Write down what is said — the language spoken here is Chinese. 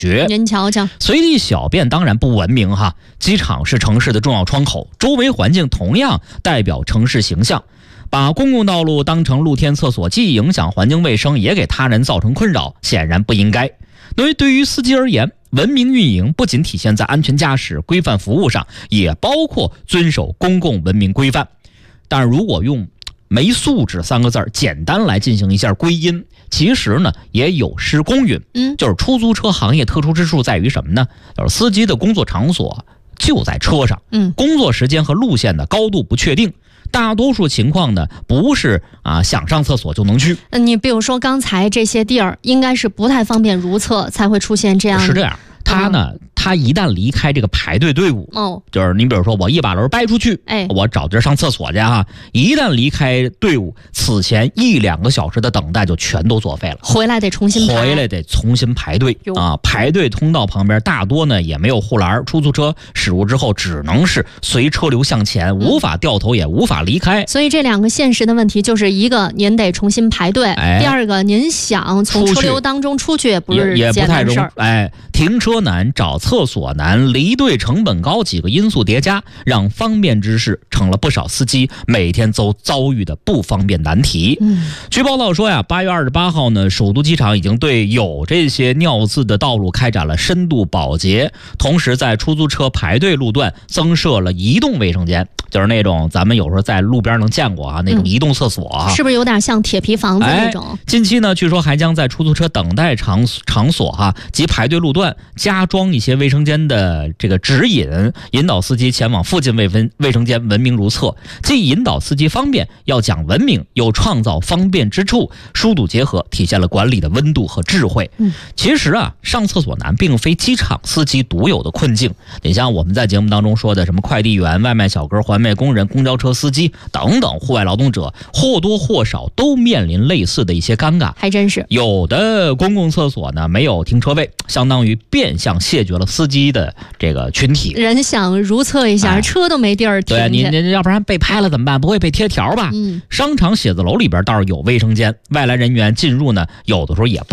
决。 您瞧瞧， 随地小便当然不文明哈，机场是城市的重要窗口，周围环境同样代表城市形象。把公共道路当成露天厕所，既影响环境卫生，也给他人造成困扰，显然不应该。对于司机而言，文明运营不仅体现在安全驾驶、规范服务上，也包括遵守公共文明规范。但如果用没素质3个字简单来进行一下归因，其实呢也有失公允。就是出租车行业特殊之处在于什么呢？就是司机的工作场所就在车上，工作时间和路线的高度不确定。大多数情况呢，不是想上厕所就能去。 你比如说刚才这些地儿，应该是不太方便如厕，才会出现这样。 是这样，他一旦离开这个排队队伍，就是你比如说我一把轮掰出去，我找地儿上厕所去一旦离开队伍，此前1-2个小时的等待就全都作废了， 回来得重新排队排队通道旁边大多呢也没有护栏，出租车驶入之后只能是随车流向前，无法掉头也无法离开。 所以这2个现实的问题，就是一个您得重新排队，第二个您想从车流当中出去也不是简单事儿。 停车难，找厕所难，离队成本高，几个因素叠加，让方便之事成了不少司机每天都遭遇的不方便难题。据报道说8月28号呢，首都机场已经对有这些尿渍的道路开展了深度保洁，同时在出租车排队路段增设了移动卫生间，就是那种咱们有时候在路边能见过那种移动厕所是不是有点像铁皮房子那种？ 近期呢，据说还将在出租车等待场所及排队路段加装一些卫生间的这个指引，引导司机前往附近卫生间文明如厕。既引导司机方便，要讲文明，又创造方便之处，疏堵结合，体现了管理的温度和智慧。其实上厕所难并非机场司机独有的困境，你像我们在节目当中说的什么快递员、外卖小哥、环卫工人、公交车司机等等户外劳动者，或多或少都面临类似的一些尴尬。 还真是有的公共厕所呢没有停车位，相当于变相谢绝了司机的这个群体。 人想如厕一下，车都没地儿停。 对，你要不然被拍了怎么办？不会被贴条吧？商场写字楼里边倒是有卫生间，外来人员进入呢，有的时候也不